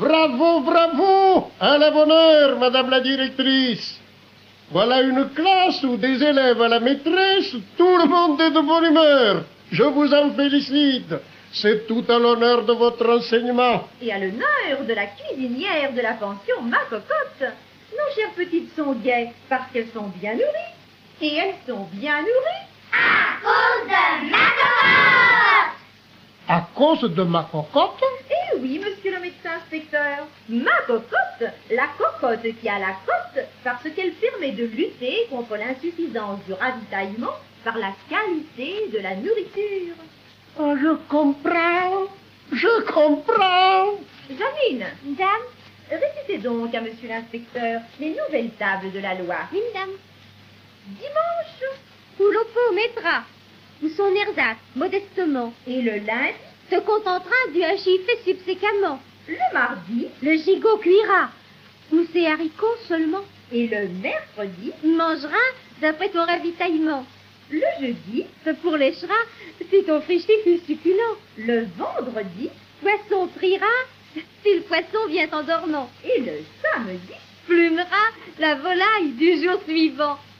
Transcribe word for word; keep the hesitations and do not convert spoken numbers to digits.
Bravo, bravo! À la bonne heure, madame la directrice. Voilà une classe où des élèves à la maîtresse, tout le monde est de bonne humeur. Je vous en félicite. C'est tout à l'honneur de votre enseignement. Et à l'honneur de la cuisinière de la pension Ma Cocotte. Nos chères petites sont gaies parce qu'elles sont bien nourries. Et elles sont bien nourries à cause de Ma Cocotte. À cause de Ma Cocotte? Eh oui, monsieur le médecin inspecteur. Ma Cocotte, la cocotte qui a la cote, parce qu'elle permet de lutter contre l'insuffisance du ravitaillement par la qualité de la nourriture. Oh, je comprends, je comprends. Janine. Madame. Récitez donc à monsieur l'inspecteur les nouvelles tables de la loi. Oui, madame. Dimanche. Où l'on mettra, où son ersatz, modestement. Et le lundi. Se contentera du hachis fait subséquemment. Le mardi. Le gigot cuira, ou ses haricots seulement. Et le mercredi. Mangera d'après ton ravitaillement. Le jeudi. Se pourléchera si ton frichti fut succulent. Le vendredi. Poisson friera si le poisson vient en dormant. Et le samedi. Plumera la volaille du jour suivant.